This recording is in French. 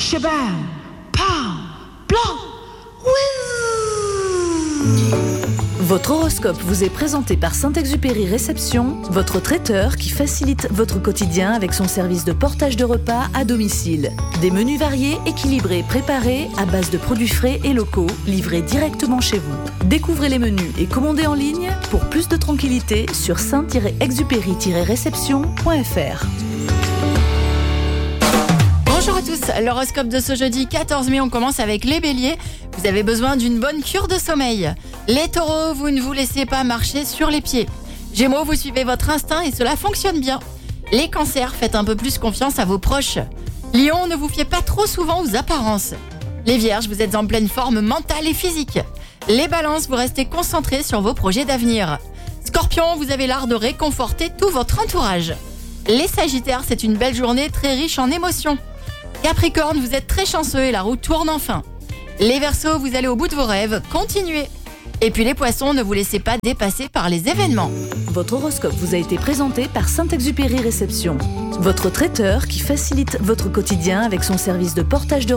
Shabam, pow, blanc, whiz. Votre horoscope vous est présenté par Saint-Exupéry Réception, votre traiteur qui facilite votre quotidien avec son service de portage de repas à domicile. Des menus variés, équilibrés, préparés à base de produits frais et locaux, livrés directement chez vous. Découvrez les menus et commandez en ligne pour plus de tranquillité sur saint-exupéry-réception.fr. Bonjour à tous, l'horoscope de ce jeudi 14 mai, on commence avec les béliers. Vous avez besoin d'une bonne cure de sommeil. Les taureaux, vous ne vous laissez pas marcher sur les pieds. Gémeaux, vous suivez votre instinct et cela fonctionne bien. Les cancers, faites un peu plus confiance à vos proches. Lion, ne vous fiez pas trop souvent aux apparences. Les vierges, vous êtes en pleine forme mentale et physique. Les balances, vous restez concentrés sur vos projets d'avenir. Scorpion, vous avez l'art de réconforter tout votre entourage. Les sagittaires, c'est une belle journée très riche en émotions. Capricorne, vous êtes très chanceux et la roue tourne enfin. Les Verseaux, vous allez au bout de vos rêves, continuez. Et puis les poissons, ne vous laissez pas dépasser par les événements. Votre horoscope vous a été présenté par Saint-Exupéry Réception, votre traiteur qui facilite votre quotidien avec son service de portage de